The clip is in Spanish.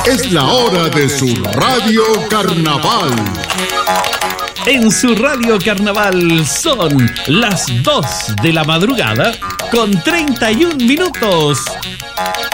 Es la hora de su Radio Carnaval. En su Radio Carnaval son las 2 de la madrugada con 31 minutos.